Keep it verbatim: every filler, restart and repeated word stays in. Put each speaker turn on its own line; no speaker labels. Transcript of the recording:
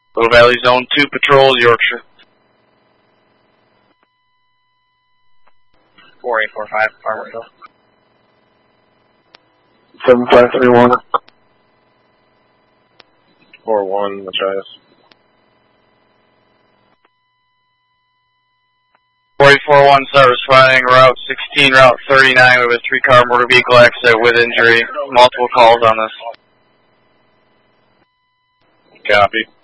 Little Valley Zone two Patrol, Yorkshire.
four eight four five, Farmersville.
seven five three one.
four one, Machias.
four eight four one, start responding, Route sixteen, Route thirty-nine, we have a three-car motor vehicle accident with injury. Multiple calls on this.
Copy.